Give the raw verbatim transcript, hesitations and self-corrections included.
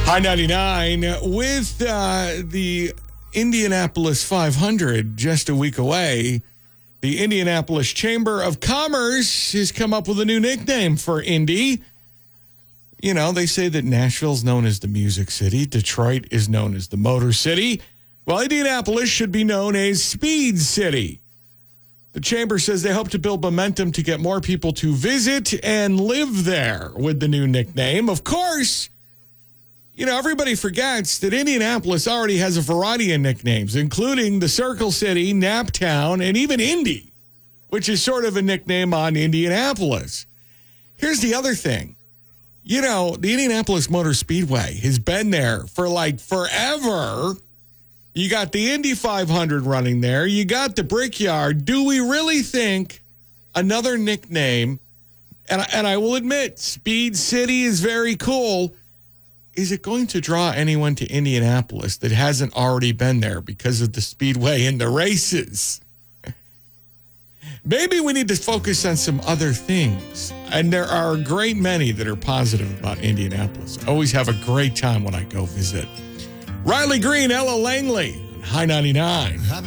High ninety-nine with uh, the Indianapolis five hundred just a week away. The Indianapolis Chamber of Commerce has come up with a new nickname for Indy. You know, they say that Nashville's known as the Music City. Detroit is known as the Motor City. Well, Indianapolis should be known as Speed City. The Chamber says they hope to build momentum to get more people to visit and live there with the new nickname. Of course, you know, everybody forgets that Indianapolis already has a variety of nicknames, including the Circle City, Naptown, and even Indy, which is sort of a nickname on Indianapolis. Here's the other thing. You know, the Indianapolis Motor Speedway has been there for like forever. You got the Indy five hundred running there. You got the Brickyard. Do we really think another nickname, and, and I will admit, Speed City is very cool, is it going to draw anyone to Indianapolis that hasn't already been there because of the speedway and the races? Maybe we need to focus on some other things. And there are a great many that are positive about Indianapolis. I always have a great time when I go visit. Riley Green, Ella Langley, High ninety-nine.